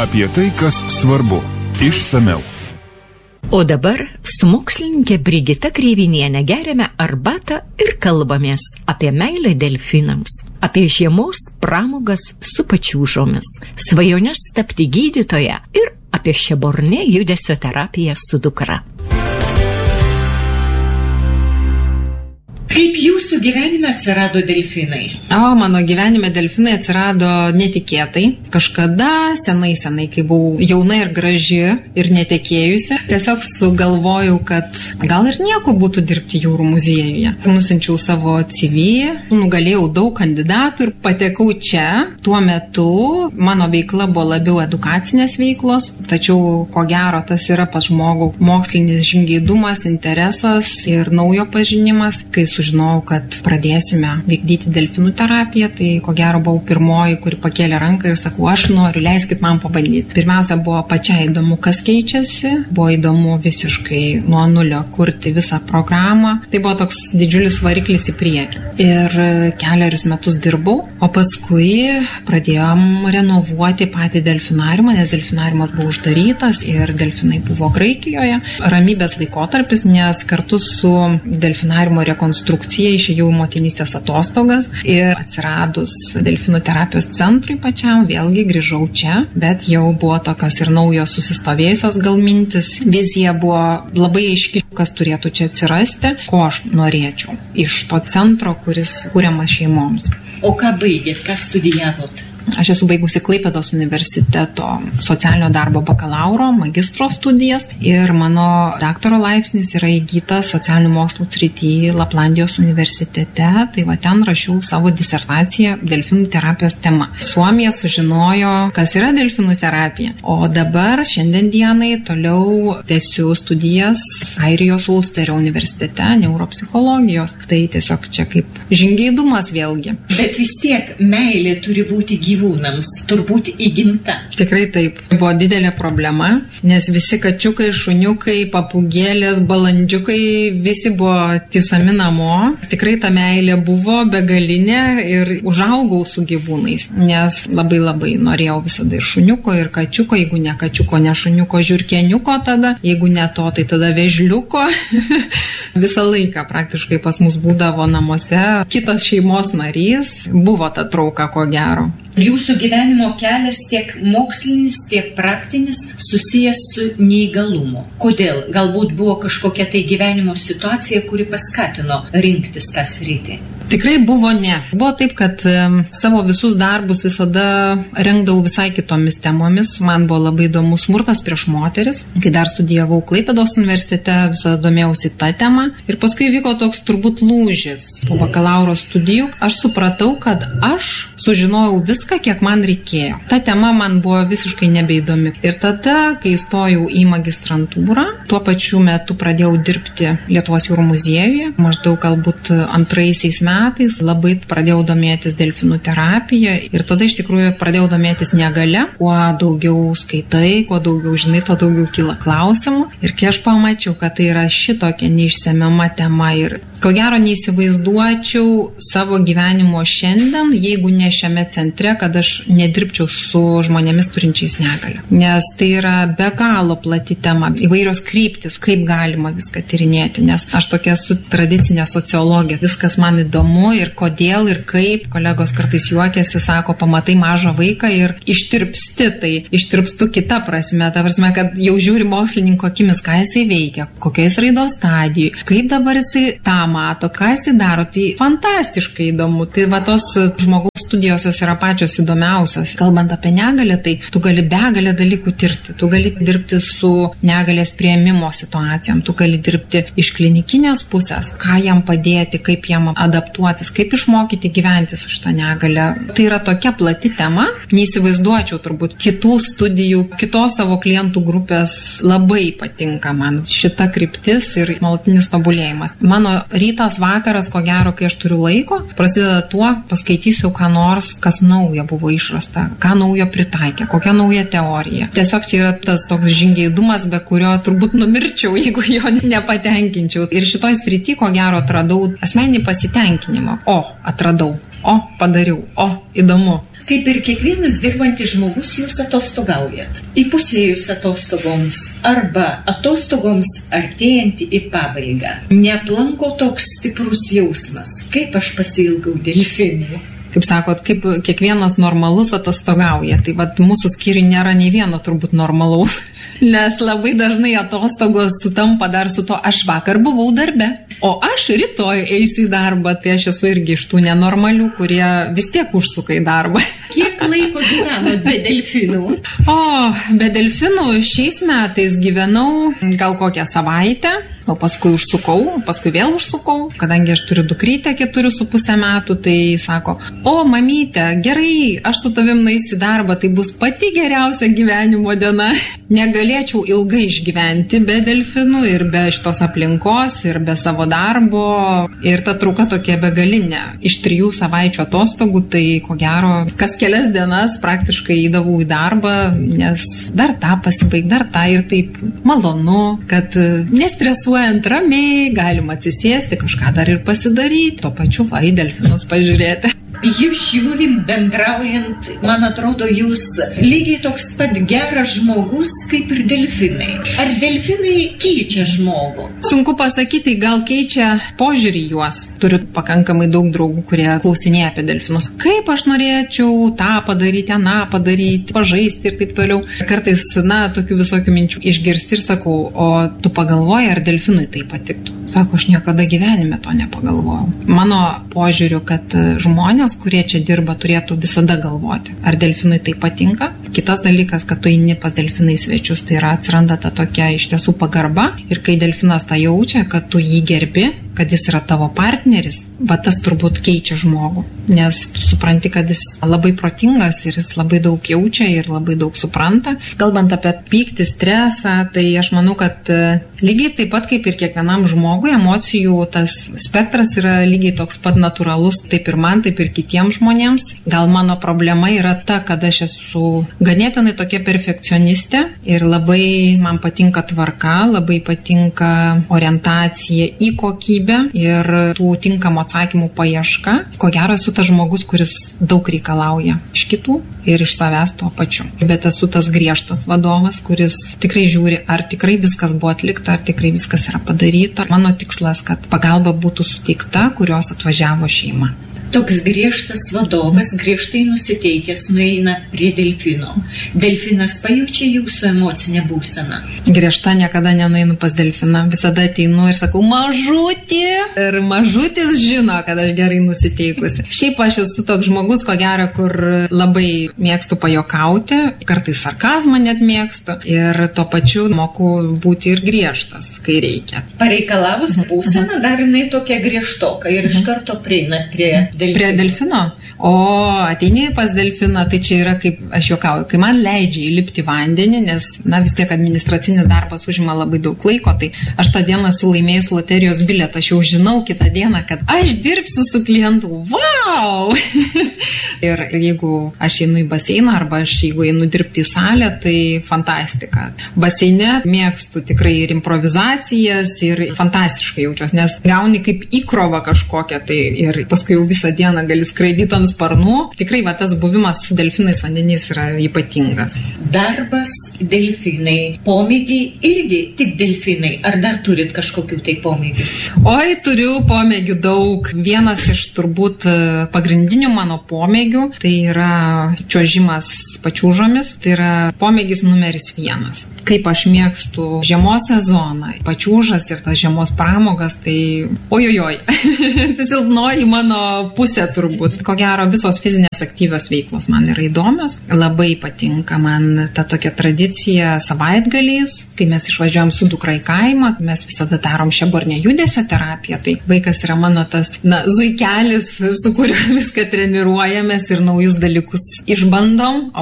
Apie tai, kas svarbu. Išsamiau. O dabar su mokslininkė Brigita Kreivinienė geriame arbatą ir kalbamės apie meilę delfinams, apie žiemos pramogas su pačiūžomis, svajones tapti gydytoja ir apie šeborne judesio terapiją su dukra. Kaip jūsų gyvenime atsirado delfinai? Mano gyvenime delfinai atsirado netikėtai. Kažkada, senai, kai buvau jauna ir graži ir netekėjusi, tiesiog sugalvojau, kad gal ir nieko būtų dirbti jūrų muziejuje. Nusinčiau savo CV, nugalėjau daug kandidatų ir patekau čia. Tuo metu mano veikla buvo labiau edukacinės veiklos, tačiau ko gero tas yra pas žmogų mokslinis žingeidumas, interesas ir naujo pažinimas. Kai sužinojau, kad pradėsime vykdyti delfinų terapiją, tai ko gero buvau pirmoji, kuri pakėlė ranką ir sakau, aš noriu, leiskit man pabandyti. Pirmiausia, buvo pačiai įdomu, kas keičiasi, buvo įdomu visiškai nuo nulio kurti visą programą. Tai buvo toks didžiulis variklis į priekį. Ir keliarius metus dirbau, o paskui pradėjom renovuoti patį delfinariumą, nes delfinariumas buvo uždarytas ir delfinai buvo Graikijoje. Ramybės laikotarpis, nes kartu su delfinariumo rekonstrukcija išėjau motinystės atostogas ir atsiradus delfinų terapijos centrui pačiam, vėlgi grįžau čia, bet jau buvo tokios ir naujos susistovėjusios gal mintis. Vizija buvo labai aiški, kas turėtų čia atsirasti, ko aš norėčiau iš to centro, kuris kuriamas šeimoms. O ką baigėt, ką studijavot? Aš esu baigusi Klaipėdos universiteto socialinio darbo bakalauro, magistro studijas ir mano daktaro laipsnis yra įgytas socialinių mokslų srityje Laplandijos universitete. Tai ten rašiau savo disertaciją delfinų terapijos tema. Suomija sužinojo, kas yra delfinų terapija. O dabar šiandien dienai toliau tęsiu studijas Airijos Ulsterio universitete neuropsichologijos. Tai tiesiog čia kaip žingeidumas vėlgi. Bet vis tiek meilė turi būti gyvūnams, turbūt įgimta. Tikrai taip. Buvo didelė problema, nes visi kačiukai, šuniukai, papūgėlės, balandžiukai, visi buvo tisami namo. Tikrai ta meilė buvo begalinė ir užaugau su gyvūnais, nes labai norėjau visada ir šuniuko, ir kačiuko, jeigu ne kačiuko, ne šuniuko, žiurkėniuko tada, jeigu ne to, tai tada vėžliuko. Visą laiką praktiškai pas mus būdavo namuose. Kitas šeimos narys buvo ta trauka, ko gero. Jūsų gyvenimo kelias tiek mokslinis, tiek praktinis susijęs su neįgalumu. Kodėl? Galbūt buvo kažkokia tai gyvenimo situacija, kuri paskatino rinktis tą sritį? Tikrai buvo ne. Buvo taip, kad savo visus darbus visada rengdavau visai kitomis temomis. Man buvo labai įdomus smurtas prieš moteris. Kai dar studijavau Klaipėdos universitete, visada domėjausi tą temą. Ir paskui vyko toks turbūt lūžis. Po bakalauro studijų aš supratau, kad aš sužinojau viską, kiek man reikėjo. Ta tema man buvo visiškai nebeįdomi. Ir tada, kai įstojau į magistrantūrą, tuo pačiu metu pradėjau dirbti Lietuvos jūrų muziejuje. Maždaug galbūt antraisiais metais labai pradėjau domėtis delfinų terapija ir tada iš tikrųjų pradėjau domėtis negalia. Kuo daugiau skaitai, kuo daugiau žinai, tuo daugiau kyla klausimų. Ir kai aš pamačiau, kad tai yra šitokia neišsemiama tema ir ko gero neįsivaizduočiau savo gyvenimo šiandien, jeigu ne šiame centre, kad aš nedirbčiau su žmonėmis turinčiais negalią. Nes tai yra be galo plati tema, įvairios kryptis, kaip galima viską tyrinėti, nes aš tokia esu tradicinė sociologė, viskas man įdomu ir kodėl ir kaip. Kolegos kartais juokiasi, sako, pamatai mažą vaiką ir ištirpsti, tai ištirpstu kita prasme, ta prasme, kad jau žiūri mokslininko akimis, ką jisai veikia, kokiais raidos stadijų, kaip dabar jisai tą mato, ką jisai daro, tai fantastiškai įdomu. Tai va tos žmogaus studijos jos yra pačios įdomiausios. Kalbant apie negalę, tai tu gali begalę dalykų tirti. Tu gali dirbti su negalės priėmimo situacijom, tu gali dirbti iš klinikinės pusės, ką jam padėti, kaip jam adaptuotis, kaip išmokyti gyventi su šitą negalę. Tai yra tokia plati tema, neįsivaizduočiau turbūt kitų studijų, kitos savo klientų grupės. Labai patinka man šita kryptis ir nuolatinis tobulėjimas. Mano rytas, vakaras, ko gero, kai aš turiu laiko, prasideda tuo, paskaitysiu ką nors, kas naujo buvo išrasta, ką naujo pritaikė, kokia nauja teorija. Tiesiog čia yra tas toks žingeidumas, be kurio turbūt numirčiau, jeigu jo nepatenkinčiau. Ir šitoj srity, ko gero, atradau asmeninį pasitenkinimą. Atradau. Padariau. Įdomu. Kaip ir kiekvienas dirbantis žmogus, jūs atostogaujat. Įpusėjus atostogoms arba atostogoms artėjant į pabaigą. Neaplanko toks stiprus jausmas, kaip aš pasiilgau delfinų. Kaip sakot, kaip kiekvienas normalus atostogauja. Tai vat mūsų skyriui nėra nei vieno turbūt normalaus. Nes labai dažnai atostogos sutampa dar su to, aš vakar buvau darbe, o aš rytoj eisiu į darbą. Tai aš esu irgi iš tų nenormalių, kurie vis tiek užsuka į darbą. Kiek laiko gyvenot be delfinų? Be delfinų šiais metais gyvenau gal kokią savaitę. O paskui paskui vėl užsukau, kadangi aš turiu dukrytę 4,5 metų, tai sako, mamyte, gerai, aš su tavim nueisiu į darbą, tai bus pati geriausia gyvenimo diena. Negalėčiau ilgai išgyventi be delfinų ir be šitos aplinkos ir be savo darbo ir ta trauka tokia begalinė. Iš 3 savaičių atostogų, tai ko gero, kas kelias dienas praktiškai eidavau į darbą, nes dar tą pasibaig, dar tą ir taip malonu, kad nestresuoju. Ramiai, galima atsisėsti, kažką dar ir pasidaryti, tuo pačiu į delfinus pažiūrėti. Jūs žiūrim, bendraujant, man atrodo, jūs lygiai toks pat geras žmogus kaip ir delfinai. Ar delfinai keičia žmogų? Sunku pasakyti, gal keičia požiūrį juos. Turiu pakankamai daug draugų, kurie klausinėja apie delfinus. Kaip aš norėčiau tą padaryti, aną padaryti, pažaisti ir taip toliau. Kartais, tokių visokių minčių išgirsti ir sakau, o tu pagalvoji, ar delfinui tai patiktų? Sako, aš niekada gyvenime to nepagalvojau. Mano požiūriu, kad žmonės, kurie čia dirba, turėtų visada galvoti, ar delfinui tai patinka. Kitas dalykas, kad tu eini pas delfinai svečius, tai yra atsiranda ta tokia iš tiesų pagarba ir kai delfinas tą jaučia, kad tu jį gerbi, kad jis yra tavo partneris, tas turbūt keičia žmogų, nes tu supranti, kad jis labai protingas ir jis labai daug jaučia ir labai daug supranta. Kalbant apie pyktį, stresą, tai aš manau, kad lygiai taip pat kaip ir kiekvienam žmogui, emocijų tas spektras yra lygiai toks pat natūralus, taip ir man, taip ir kitiems žmonėms. Gal mano problema yra ta, kad aš esu ganėtinai tokia perfekcionistė ir labai man patinka tvarka, labai patinka orientacija į kokybę ir tų tinkamų atsakymų paieška. Ko gero esu tas žmogus, kuris daug reikalauja iš kitų ir iš savęs tuo pačiu. Bet esu tas griežtas vadovas, kuris tikrai žiūri, ar tikrai viskas buvo atlikta, ar tikrai viskas yra padaryta. Mano tikslas, kad pagalba būtų suteikta, kurios atvažiavo šeima. Toks griežtas vadovas, griežtai nusiteikęs, nueina prie delfino. Delfinas pajaučia jūsų emocinę būseną. Griežta niekada nenueinu pas delfiną. Visada ateinu ir sakau, mažutį. Ir mažutis žino, kad aš gerai nusiteikusi. Šiaip aš esu toks žmogus, ko gero, kur labai mėgstu pajokauti. Kartais sarkazmą net mėgstu. Ir tuo pačiu moku būti ir griežtas, kai reikia. Pareikalavus būseną, dar jinai tokia griežtoka ir iš karto prieina prie delfino. Prie delfino? Ateini pas delfiną, tai čia yra, kaip aš juokauju, kai man leidžia įlipti vandenį, nes, vis tiek administracinis darbas užima labai daug laiko, tai aš tą dieną esu laimėjus loterijos bilietą, aš jau žinau kitą dieną, kad aš dirbsiu su klientu. Wow! Ir jeigu aš einu į baseiną arba jeigu einu dirbti į salę, tai fantastika. Baseine mėgstu tikrai ir improvizacijas ir fantastiškai jaučiuos, nes gauni kaip įkrovą kažkokią, tai ir paskui jau visą dieną gali skraidyti ant sparnų. Tikrai tas buvimas su delfinais vandenys yra ypatingas. Darbas, delfinai, pomėgiai irgi tik delfinai. Ar dar turit kažkokių tai pomėgių? Oi, turiu pomėgių daug. Vienas iš turbūt pagrindinių mano pomėgių tai yra čiuožimas pačiūžomis. Tai yra pomėgis numeris 1. Kaip aš mėgstu žiemos sezoną, pačiūžas ir tas žiemos pramogas, tai ojojoj. Tai silpnoji mano pusė turbūt. Ko gero, visos fizinės aktyvios veiklos man yra įdomios. Labai patinka man ta tokia tradicija savaitgaliais, kai mes išvažiuojam su dukra į kaimą, mes visada darom šebornę judesio terapiją. Tai vaikas yra mano tas, zuikelis, su kuriuo viską treniruojamės ir naujus dalykus išbandom, o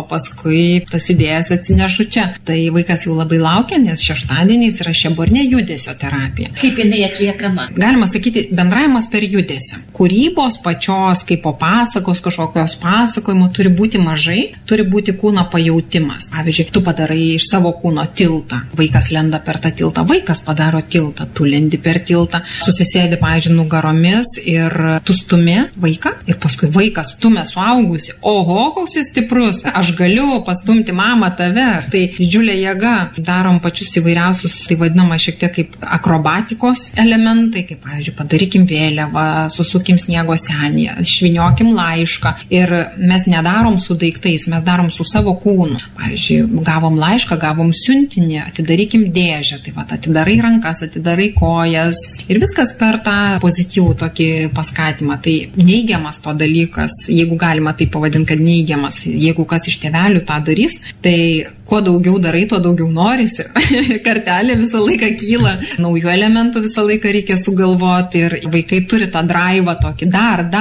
paskui tas idėjas atsinešu čia. Tai vaikas jau labai laukia, nes šeštadieniais yra šebornė judesio terapija. Kaip jinai atliekama? Galima sakyti, bendravimas per judesį. Kūrybos pačios, kaip po pasakos, kažkokios pasakojimo turi būti mažai, turi būti kūno pajautimas. Pavyzdžiui, tu padarai iš savo kūno tiltą, vaikas lenda per tą tiltą, vaikas padaro tiltą, tu lendi per tiltą, susisėdi, pavyzdžiui, nugaromis ir tu stumi vaiką ir paskui vaikas stumia suaugusi. Oho, koks jis stiprus, aš galiu pastumti mamą tave. Tai didžiulė jėga. Darom pačius įvairiausius, tai vadinama šiek tiek kaip akrobatikos elementai, kaip, pavyzdžiui, padarykim vėliavą, susukim sniego senį, šviniokim laišką. Ir mes nedarom su daiktais, mes darom su savo kūnu. Pavyzdžiui, gavom laišką, gavom siuntinį, atidarykim dėžę, tai va, atidarai rankas, atidarai kojas ir viskas per tą pozityvų tokį paskatimą. Tai neigiamas to dalykas, jeigu galima tai pavadinti, kad neigiamas, jeigu kas iš tėvelių tą darys, tai kuo daugiau darai, tuo daugiau norisi. Kartelė visą laiką kyla, naujų elementų visą laiką reikia sugalvoti ir vaikai turi tą draivą tokį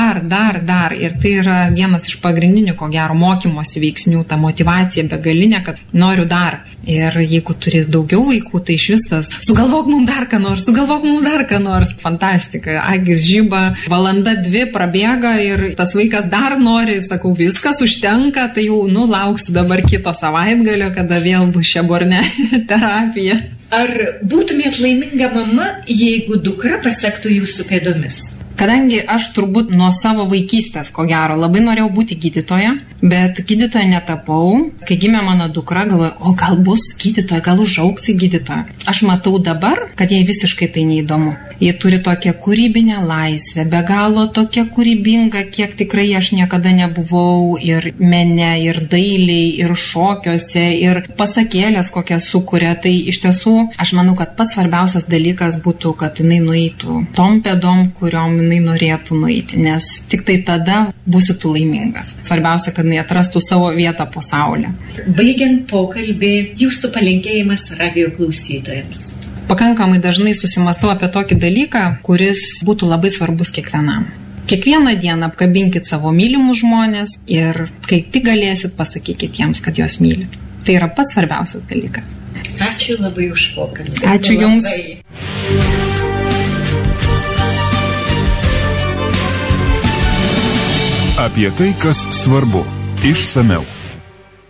dar. Ir tai yra vienas iš pagrindinių, ko gero, mokymosi veiksnių, ta motyvacija begalinė, kad noriu dar. Ir jeigu turi daugiau vaikų, tai iš visas, sugalvok mums dar ką nors. Fantastika, agis žiba, valanda 2 prabėga ir tas vaikas dar nori, sakau, viskas užtenka, tai jau, lauksiu dabar kito savaitgalio, kada vėl bus šebornė terapija. Ar būtumėt laiminga mama, jeigu dukra pasektų jūsų pėdomis? Kadangi aš turbūt nuo savo vaikystės, ko gero, labai norėjau būti gydytoja, bet gydytoja netapau. Kai gimė mano dukra, galvoju, gal bus gydytoja, gal užaugs į gydytoją. Aš matau dabar, kad jai visiškai tai neįdomu. Jie turi tokią kūrybinę laisvę, be galo tokia kūrybinga, kiek tikrai aš niekada nebuvau ir mene, ir dailiai, ir šokiuose, ir pasakėlės kokią sukuria. Tai iš tiesų, aš manau, kad pats svarbiausias dalykas būtų, kad jinai nueitų tom pėdom, kuriom jinai norėtų nueiti, nes tik tai tada būsi tu laimingas. Svarbiausia, kad jinai atrastų savo vietą po saulę. Baigiant pokalbį, jūsų palinkėjimas radijo klausytojams. Pakankamai dažnai susimastau apie tokį dalyką, kuris būtų labai svarbus kiekvienam. Kiekvieną dieną apkabinkit savo mylimus žmonės ir kai tik galėsit, pasakykit jiems, kad juos mylit. Tai yra pats svarbiausias dalykas. Ačiū labai už pokalbį. Ačiū Jums. Apie tai, kas svarbu. Išsamiau.